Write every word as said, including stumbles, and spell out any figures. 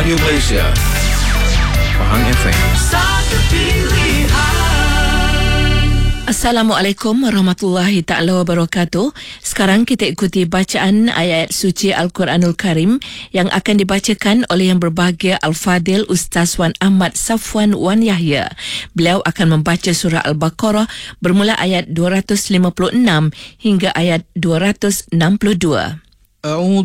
Radio Malaysia, Pahang F M. Satu pilihan. Assalamualaikum warahmatullahi ta'ala wabarakatuh. Sekarang kita ikuti bacaan ayat suci Al-Quranul Karim yang akan dibacakan oleh yang berbahagia Al-Fadil Ustaz Wan Ahmad Safwan Wan Yahya. Beliau akan membaca surah Al-Baqarah bermula ayat dua ratus lima puluh enam hingga ayat dua ratus enam puluh dua.